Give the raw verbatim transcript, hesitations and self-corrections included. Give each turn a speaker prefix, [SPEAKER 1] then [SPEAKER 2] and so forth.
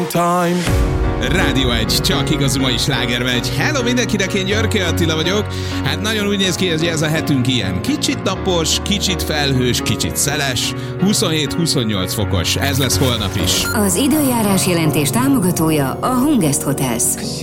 [SPEAKER 1] time.
[SPEAKER 2] Rádió egy, csak igaz mai sláger megy. Hello mindenkinek, én Györke Attila vagyok. Hát nagyon úgy néz ki, hogy ez a hetünk ilyen. Kicsit napos, kicsit felhős, kicsit szeles. huszonhét-huszonnyolc fokos. Ez lesz holnap is.
[SPEAKER 3] Az időjárás jelentés támogatója a Hungest Hotels.